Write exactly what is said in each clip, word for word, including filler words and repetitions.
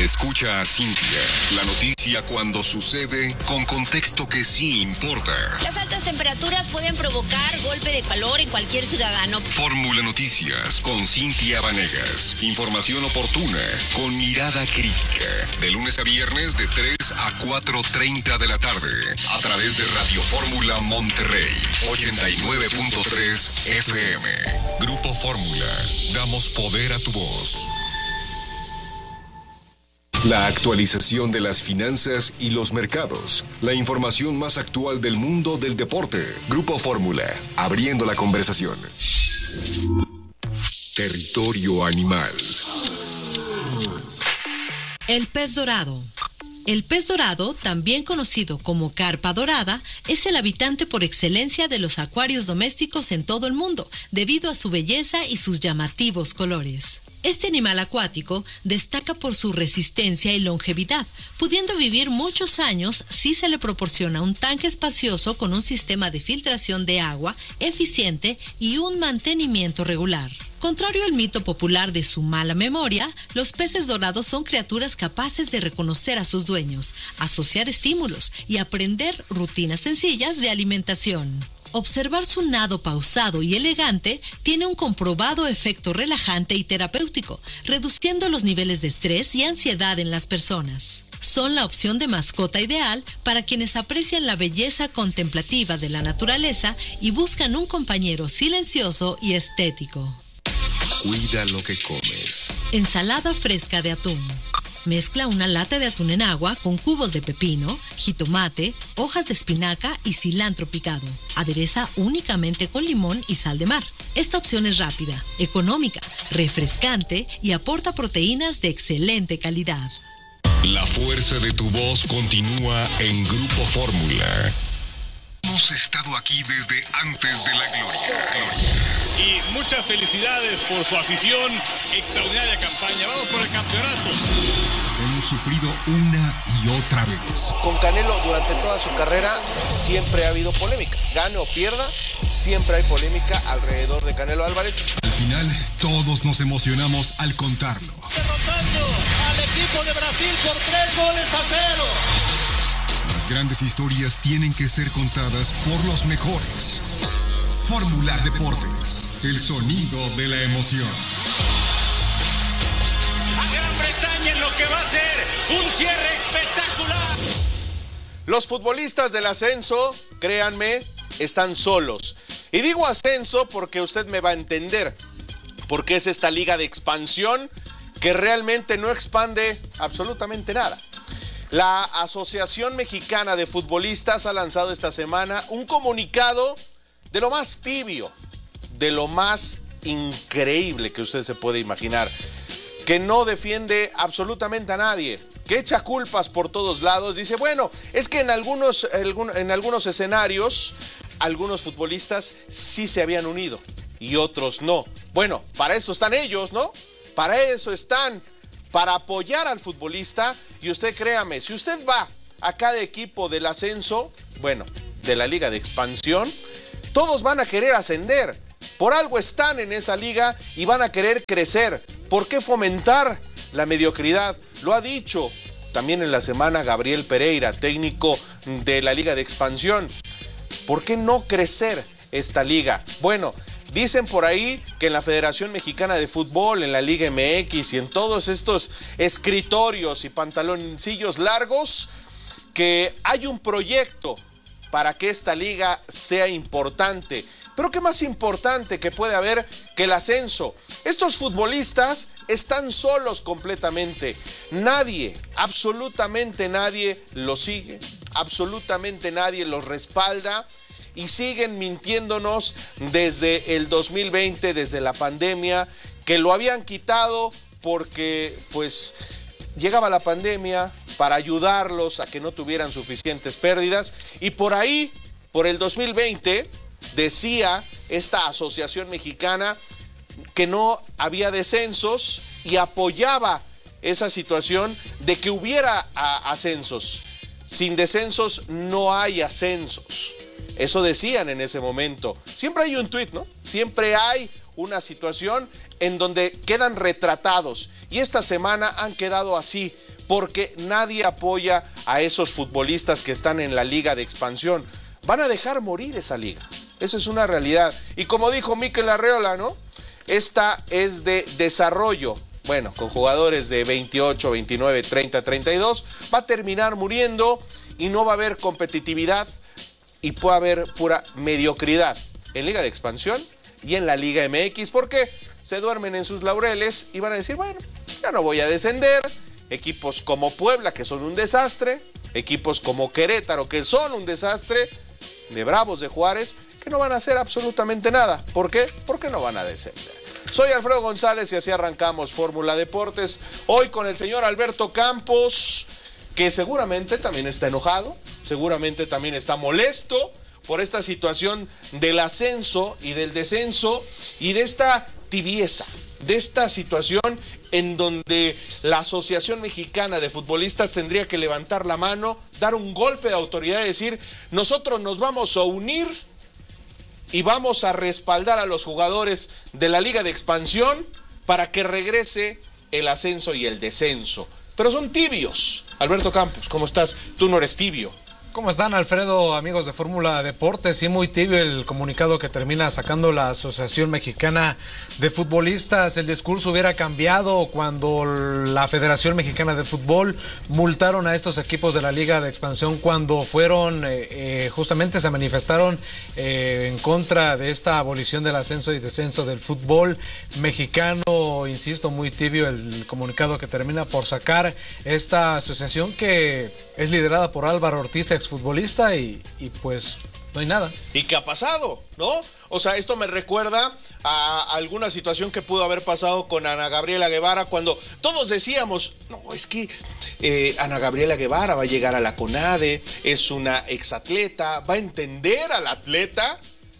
Escucha a Cintia, la noticia cuando sucede con contexto que sí importa. Las altas temperaturas pueden provocar golpe de calor en cualquier ciudadano. Fórmula Noticias con Cintia Vanegas. Información oportuna con mirada crítica. De lunes a viernes de tres a cuatro treinta de la tarde. A través de Radio Fórmula Monterrey. ochenta y nueve punto tres F M. Grupo Fórmula. Damos poder a tu voz. La actualización de las finanzas y los mercados. La información más actual del mundo del deporte. Grupo Fórmula, abriendo la conversación. Territorio animal. El pez dorado. El pez dorado, también conocido como carpa dorada, es el habitante por excelencia de los acuarios domésticos en todo el mundo, debido a su belleza y sus llamativos colores. Este animal acuático destaca por su resistencia y longevidad, pudiendo vivir muchos años si se le proporciona un tanque espacioso con un sistema de filtración de agua eficiente y un mantenimiento regular. Contrario al mito popular de su mala memoria, los peces dorados son criaturas capaces de reconocer a sus dueños, asociar estímulos y aprender rutinas sencillas de alimentación. Observar su nado pausado y elegante tiene un comprobado efecto relajante y terapéutico, reduciendo los niveles de estrés y ansiedad en las personas. Son la opción de mascota ideal para quienes aprecian la belleza contemplativa de la naturaleza y buscan un compañero silencioso y estético. Cuida lo que comes. Ensalada fresca de atún. Mezcla una lata de atún en agua con cubos de pepino, jitomate, hojas de espinaca y cilantro picado. Adereza únicamente con limón y sal de mar. Esta opción es rápida, económica, refrescante y aporta proteínas de excelente calidad. La fuerza de tu voz continúa en Grupo Fórmula. Hemos estado aquí desde antes de la gloria. gloria. Y muchas felicidades por su afición, extraordinaria campaña. Vamos por el campeonato. Hemos sufrido una y otra vez. Con Canelo durante toda su carrera siempre ha habido polémica. Gane o pierda, siempre hay polémica alrededor de Canelo Álvarez. Al final, todos nos emocionamos al contarlo. Derrotando al equipo de Brasil por tres goles a cero. Las grandes historias tienen que ser contadas por los mejores. Fórmula Deportes, el sonido de la emoción. A Gran Bretaña en lo que va a ser un cierre espectacular. Los futbolistas del ascenso, créanme, están solos. Y digo ascenso porque usted me va a entender, porque es esta liga de expansión que realmente no expande absolutamente nada. La Asociación Mexicana de Futbolistas ha lanzado esta semana un comunicado de lo más tibio, de lo más increíble que usted se puede imaginar, que no defiende absolutamente a nadie, que echa culpas por todos lados. Dice, bueno, es que en algunos, en algunos escenarios, algunos futbolistas sí se habían unido y otros no. Bueno, para eso están ellos, ¿no? Para eso están, para apoyar al futbolista. Y usted créame, si usted va a cada equipo del ascenso, bueno, de la liga de expansión, todos van a querer ascender. Por algo están en esa liga y van a querer crecer. ¿Por qué fomentar la mediocridad? Lo ha dicho también en la semana Gabriel Pereira, técnico de la liga de expansión. ¿Por qué no crecer esta liga? Bueno, dicen por ahí que en la Federación Mexicana de Fútbol, en la Liga M X y en todos estos escritorios y pantaloncillos largos, que hay un proyecto para que esta liga sea importante. Pero qué más importante que puede haber que el ascenso. Estos futbolistas están solos completamente. Nadie, absolutamente nadie los sigue, absolutamente nadie los respalda y siguen mintiéndonos desde el dos mil veinte, desde la pandemia, que lo habían quitado porque pues llegaba la pandemia para ayudarlos a que no tuvieran suficientes pérdidas, y por ahí, por el dos mil veinte, decía esta asociación mexicana que no había descensos y apoyaba esa situación de que hubiera a, ascensos. Sin descensos no hay ascensos. Eso decían en ese momento. Siempre hay un tuit, ¿no? Siempre hay una situación en donde quedan retratados. Y esta semana han quedado así, porque nadie apoya a esos futbolistas que están en la liga de expansión. Van a dejar morir esa liga. Esa es una realidad. Y como dijo Mikel Arreola, ¿no? Esta es de desarrollo. Bueno, con jugadores de veintiocho, veintinueve, treinta, treinta y dos, va a terminar muriendo y no va a haber competitividad y puede haber pura mediocridad en Liga de Expansión y en la Liga M X, porque se duermen en sus laureles y van a decir, bueno, ya no voy a descender. Equipos como Puebla, que son un desastre, equipos como Querétaro, que son un desastre, de Bravos de Juárez, que no van a hacer absolutamente nada. ¿Por qué? Porque no van a descender. Soy Alfredo González y así arrancamos Fórmula Deportes. Hoy con el señor Alberto Campos, que seguramente también está enojado, seguramente también está molesto por esta situación del ascenso y del descenso y de esta tibieza, de esta situación en donde la Asociación Mexicana de Futbolistas tendría que levantar la mano, dar un golpe de autoridad y decir, nosotros nos vamos a unir y vamos a respaldar a los jugadores de la Liga de Expansión para que regrese el ascenso y el descenso. Pero son tibios. Alberto Campos, ¿cómo estás? Tú no eres tibio. ¿Cómo están, Alfredo, amigos de Fórmula Deportes? Sí, muy tibio el comunicado que termina sacando la Asociación Mexicana de Futbolistas. El discurso hubiera cambiado cuando la Federación Mexicana de Fútbol multaron a estos equipos de la Liga de Expansión cuando fueron, eh, eh, justamente se manifestaron eh, en contra de esta abolición del ascenso y descenso del fútbol mexicano. Insisto, muy tibio el comunicado que termina por sacar esta asociación que es liderada por Álvaro Ortiz, exfutbolista, y, y pues no hay nada. ¿Y qué ha pasado? ¿No? O sea, esto me recuerda a alguna situación que pudo haber pasado con Ana Gabriela Guevara cuando todos decíamos, no, es que eh, Ana Gabriela Guevara va a llegar a la CONADE, es una exatleta, va a entender al atleta.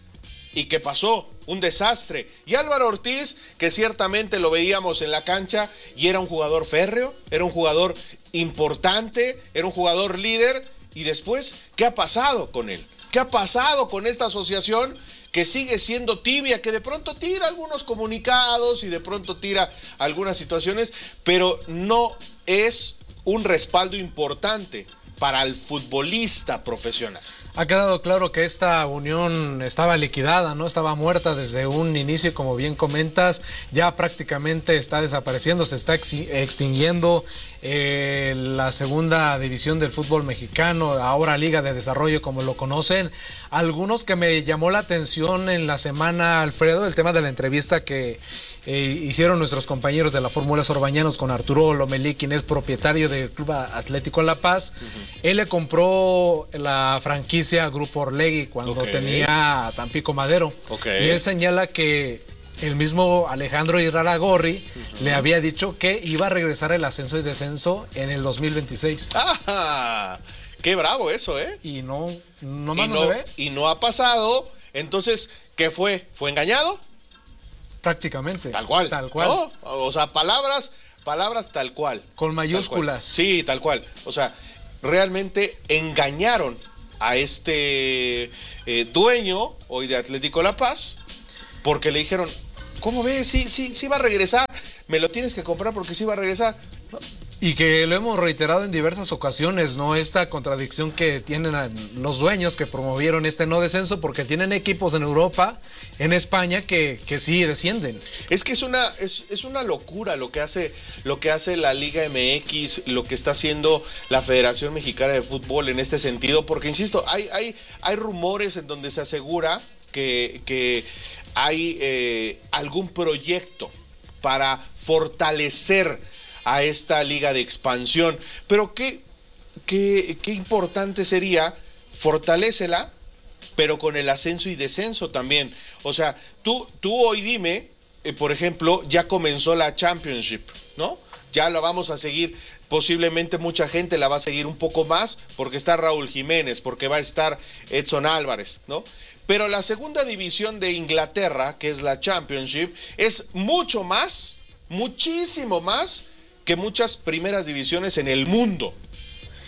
¿Y qué pasó? Un desastre. Y Álvaro Ortiz, que ciertamente lo veíamos en la cancha y era un jugador férreo, era un jugador importante, era un jugador líder. Y después, ¿qué ha pasado con él? ¿Qué ha pasado con esta asociación que sigue siendo tibia, que de pronto tira algunos comunicados y de pronto tira algunas situaciones, pero no es un respaldo importante para el futbolista profesional? Ha quedado claro que esta unión estaba liquidada, ¿no? Estaba muerta desde un inicio, como bien comentas, ya prácticamente está desapareciendo, se está extinguiendo eh, la segunda división del fútbol mexicano, ahora Liga de Desarrollo como lo conocen. Algunos que me llamó la atención en la semana, Alfredo, el tema de la entrevista que Eh, hicieron nuestros compañeros de la Fórmula Sorbañanos con Arturo Lomelí, quien es propietario del Club Atlético La Paz. Uh-huh. Él le compró la franquicia a Grupo Orlegui cuando okay. tenía Tampico Madero. Okay. Y él señala que el mismo Alejandro Irarrágorri uh-huh. le había dicho que iba a regresar el ascenso y descenso en el dos mil veintiséis. ¡Ah! ¡Qué bravo eso, eh! Y no, no más y no, no se ve. Y no ha pasado. Entonces, ¿qué fue? ¿Fue engañado? Prácticamente. Tal cual. Tal cual. ¿No? O sea, palabras, palabras tal cual. Con mayúsculas. Tal sí, tal cual. O sea, realmente engañaron a este eh, dueño hoy de Atlético La Paz, porque le dijeron, ¿cómo ves? Sí, sí, sí va a regresar. Me lo tienes que comprar porque sí va a regresar. ¿No? Y que lo hemos reiterado en diversas ocasiones, ¿no? Esta contradicción que tienen los dueños que promovieron este no descenso, porque tienen equipos en Europa, en España, que, que sí descienden. Es que es una, es, es una locura lo que hace, lo que hace la Liga M X, lo que está haciendo la Federación Mexicana de Fútbol en este sentido, porque insisto, hay, hay, hay rumores en donde se asegura que, que hay eh, algún proyecto para fortalecer a esta liga de expansión, pero qué, qué, qué importante sería fortalécela, pero con el ascenso y descenso también. O sea, tú, tú hoy dime, eh, por ejemplo, ya comenzó la Championship, ¿no? Ya la vamos a seguir, posiblemente mucha gente la va a seguir un poco más, porque está Raúl Jiménez, porque va a estar Edson Álvarez, ¿no? Pero la segunda división de Inglaterra, que es la Championship, es mucho más, muchísimo más, que muchas primeras divisiones en el mundo.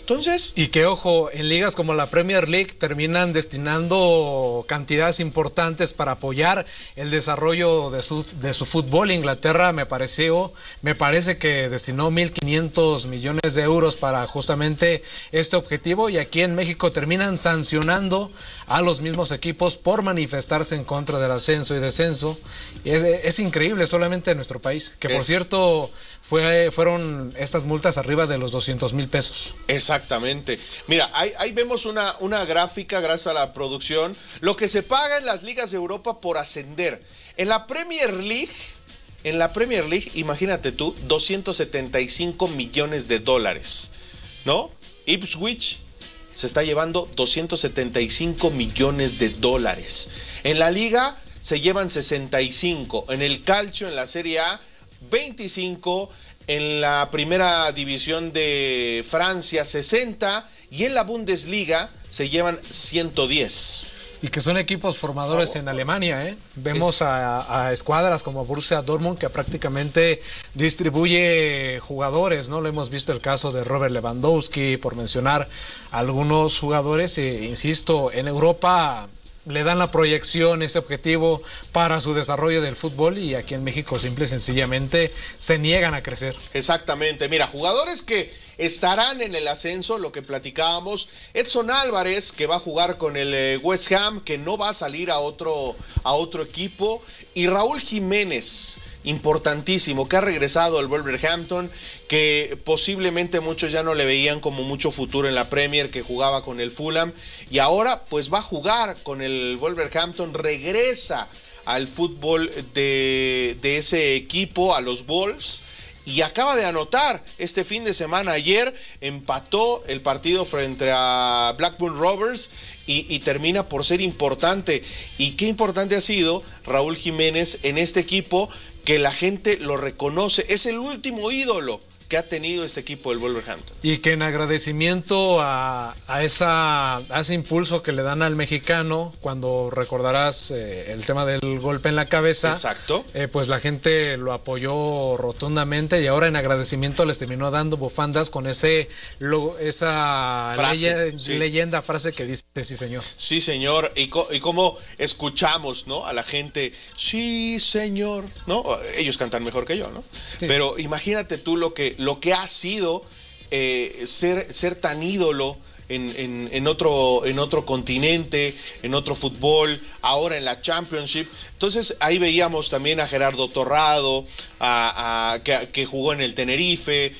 Entonces... Y que, ojo, en ligas como la Premier League terminan destinando cantidades importantes para apoyar el desarrollo de su, de su fútbol. Inglaterra me pareció, me parece que destinó mil quinientos millones de euros para justamente este objetivo, y aquí en México terminan sancionando a los mismos equipos por manifestarse en contra del ascenso y descenso. Y es, es increíble solamente en nuestro país, que por Es... cierto fue, fueron estas multas arriba de los doscientos mil pesos. Exactamente. Mira, ahí, ahí vemos una, una gráfica, gracias a la producción, lo que se paga en las ligas de Europa por ascender. En la Premier League, en la Premier League, imagínate tú, doscientos setenta y cinco millones de dólares, ¿no? Ipswich se está llevando doscientos setenta y cinco millones de dólares. En la Liga se llevan sesenta y cinco. En el Calcio, en la Serie A, veinticinco. En la primera división de Francia, sesenta. Y en la Bundesliga se llevan ciento diez. Y que son equipos formadores en Alemania, ¿eh? Vemos a, a escuadras como Borussia Dortmund, que prácticamente distribuye jugadores, ¿no? Lo hemos visto el caso de Robert Lewandowski, por mencionar algunos jugadores. E, insisto, en Europa le dan la proyección, ese objetivo para su desarrollo del fútbol, y aquí en México simple y sencillamente se niegan a crecer. Exactamente. Mira, jugadores que estarán en el ascenso, lo que platicábamos, Edson Álvarez, que va a jugar con el eh, West Ham, que no va a salir a otro, a otro equipo, y Raúl Jiménez, importantísimo, que ha regresado al Wolverhampton, que posiblemente muchos ya no le veían como mucho futuro en la Premier, que jugaba con el Fulham, y ahora pues va a jugar con el Wolverhampton, regresa al fútbol de, de ese equipo, a los Wolves, y acaba de anotar este fin de semana. Ayer empató el partido frente a Blackburn Rovers y, y termina por ser importante. Y qué importante ha sido Raúl Jiménez en este equipo, que la gente lo reconoce. Es el último ídolo que ha tenido este equipo del Wolverhampton. Y que en agradecimiento a, a, esa, a ese impulso que le dan al mexicano, cuando recordarás eh, el tema del golpe en la cabeza. Exacto. Eh, pues la gente lo apoyó rotundamente, y ahora en agradecimiento les terminó dando bufandas con ese lo, esa frase, leye, sí. leyenda, frase que dice sí señor. Sí señor, y, co y como escuchamos, ¿no? A la gente, sí señor, ¿no? Ellos cantan mejor que yo, ¿no? Sí. Pero imagínate tú lo que lo que ha sido eh, ser, ser tan ídolo en, en, en, otro, en otro continente, en otro fútbol, ahora en la Championship. Entonces ahí veíamos también a Gerardo Torrado, a, a, que, que jugó en el Tenerife,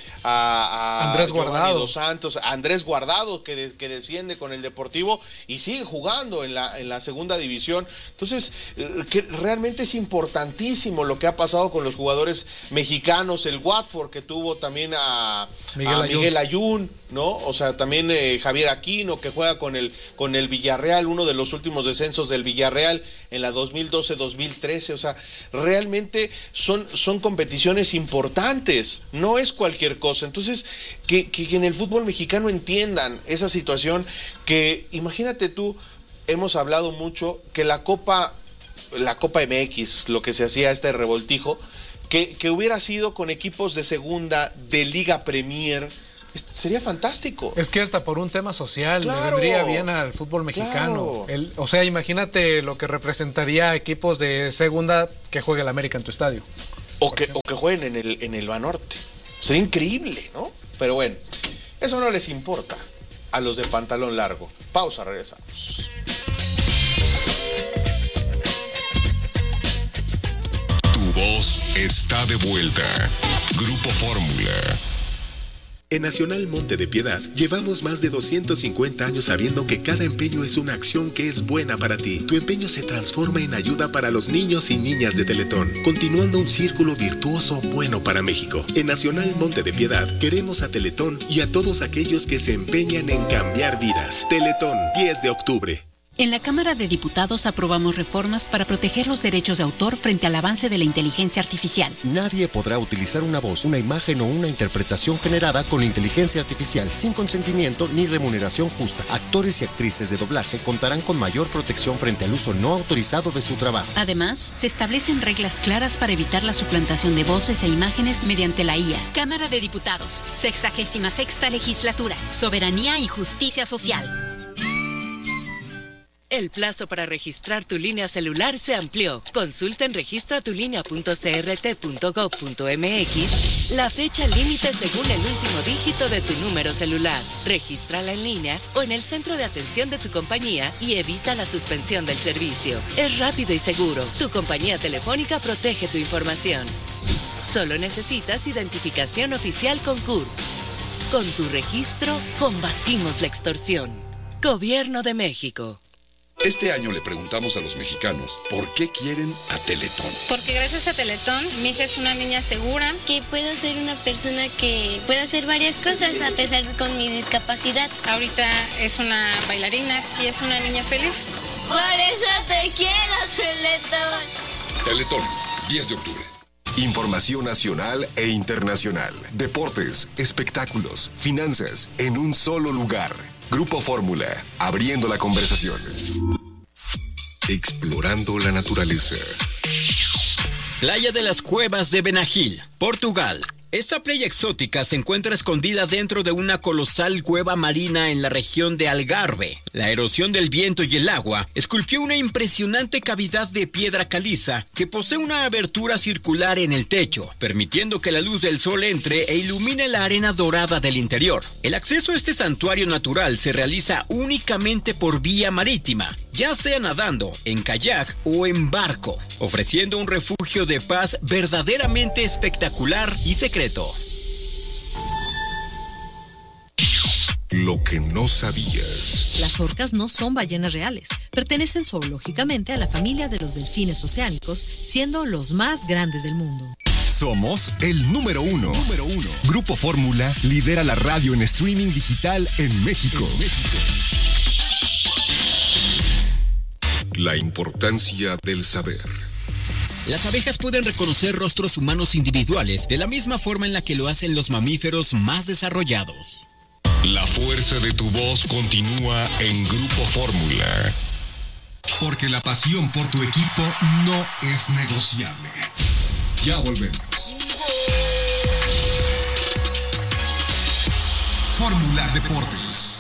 a, a Andrés Guardado. Dos Santos, a Andrés Guardado, que, de, que desciende con el Deportivo y sigue jugando en la, en la segunda división. Entonces, que realmente es importantísimo lo que ha pasado con los jugadores mexicanos. El Watford, que tuvo también a Miguel, a Miguel Ayun, ¿no? O sea, también eh, Javier Aquino, que juega con el, con el Villarreal, uno de los últimos descensos del Villarreal en la dos mil doce dos mil trece. O sea, realmente son, son competiciones importantes, no es cualquier cosa. Entonces, que, que en el fútbol mexicano entiendan esa situación, que imagínate tú, hemos hablado mucho que la Copa, la Copa M X, lo que se hacía este revoltijo, que, que hubiera sido con equipos de segunda, de Liga Premier. Sería fantástico. Es que hasta por un tema social, claro, le vendría bien al fútbol mexicano. Claro. El, o sea, imagínate lo que representaría equipos de segunda que juegue el América en tu estadio. O que, o que jueguen en el, en el Banorte. Sería increíble, ¿no? Pero bueno, eso no les importa a los de pantalón largo. Pausa, regresamos. Tu voz está de vuelta. Grupo Fórmula. En Nacional Monte de Piedad llevamos más de doscientos cincuenta años sabiendo que cada empeño es una acción que es buena para ti. Tu empeño se transforma en ayuda para los niños y niñas de Teletón, continuando un círculo virtuoso bueno para México. En Nacional Monte de Piedad queremos a Teletón y a todos aquellos que se empeñan en cambiar vidas. Teletón, diez de octubre. En la Cámara de Diputados aprobamos reformas para proteger los derechos de autor frente al avance de la inteligencia artificial. Nadie podrá utilizar una voz, una imagen o una interpretación generada con inteligencia artificial sin consentimiento ni remuneración justa. Actores y actrices de doblaje contarán con mayor protección frente al uso no autorizado de su trabajo. Además, se establecen reglas claras para evitar la suplantación de voces e imágenes mediante la I A. Cámara de Diputados, sexagésima sexta legislatura, soberanía y justicia social. El plazo para registrar tu línea celular se amplió. Consulta en registra tu línea punto c r t punto gov punto m x la fecha límite según el último dígito de tu número celular. Regístrala en línea o en el centro de atención de tu compañía y evita la suspensión del servicio. Es rápido y seguro. Tu compañía telefónica protege tu información. Solo necesitas identificación oficial con C U R P. Con tu registro, combatimos la extorsión. Gobierno de México. Este año le preguntamos a los mexicanos por qué quieren a Teletón. Porque gracias a Teletón, mi hija es una niña segura. Que puedo ser una persona que puede hacer varias cosas a pesar con mi discapacidad. Ahorita es una bailarina y es una niña feliz. Por eso te quiero, Teletón. Teletón, diez de octubre. Información nacional e internacional. Deportes, espectáculos, finanzas, en un solo lugar. Grupo Fórmula, abriendo la conversación. Explorando la naturaleza. Playa de las Cuevas de Benagil, Portugal. Esta playa exótica se encuentra escondida dentro de una colosal cueva marina en la región de Algarve. La erosión del viento y el agua esculpió una impresionante cavidad de piedra caliza que posee una abertura circular en el techo, permitiendo que la luz del sol entre e ilumine la arena dorada del interior. El acceso a este santuario natural se realiza únicamente por vía marítima, ya sea nadando, en kayak o en barco, ofreciendo un refugio de paz verdaderamente espectacular y secreto. Lo que no sabías. Las orcas no son ballenas reales. Pertenecen zoológicamente a la familia de los delfines oceánicos, siendo los más grandes del mundo. Somos el número uno. Número uno. Grupo Fórmula lidera la radio en streaming digital en México. En México. La importancia del saber. Las abejas pueden reconocer rostros humanos individuales de la misma forma en la que lo hacen los mamíferos más desarrollados. La fuerza de tu voz continúa en Grupo Fórmula. Porque la pasión por tu equipo no es negociable. Ya volvemos. Fórmula Deportes.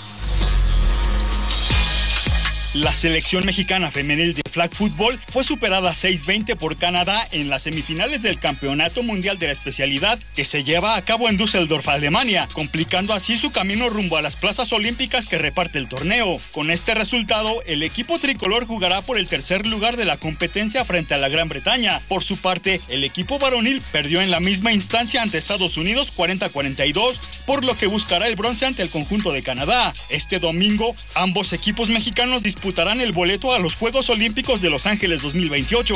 La selección mexicana femenil de flag football fue superada seis veinte por Canadá en las semifinales del Campeonato Mundial de la especialidad que se lleva a cabo en Düsseldorf, Alemania, complicando así su camino rumbo a las plazas olímpicas que reparte el torneo. Con este resultado, el equipo tricolor jugará por el tercer lugar de la competencia frente a la Gran Bretaña. Por su parte, el equipo varonil perdió en la misma instancia ante Estados Unidos cuarenta a cuarenta y dos, por lo que buscará el bronce ante el conjunto de Canadá. Este domingo, ambos equipos mexicanos disputarán el boleto a los Juegos Olímpicos de Los Ángeles dos mil veintiocho.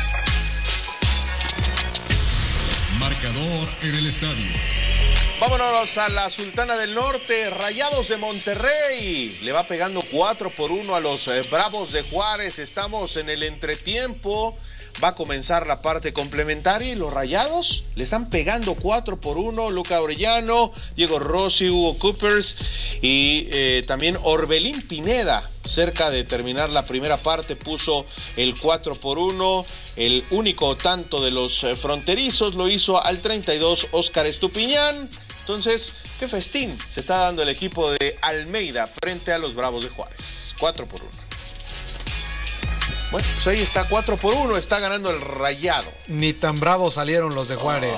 Marcador en el estadio. Vámonos a la Sultana del Norte. Rayados de Monterrey le va pegando cuatro por uno a los eh, Bravos de Juárez. Estamos en el entretiempo. Va a comenzar la parte complementaria y los Rayados le están pegando cuatro por uno. Luca Orellano, Diego Rossi, Hugo Coopers y eh, también Orbelín Pineda. Cerca de terminar la primera parte puso el cuatro por uno. El único tanto de los eh, fronterizos lo hizo al treinta y dos Óscar Estupiñán. Entonces, qué festín se está dando el equipo de Almeida frente a los Bravos de Juárez. cuatro por uno. Bueno, pues ahí está, cuatro por uno, está ganando el Rayado. Ni tan bravos salieron los de Juárez.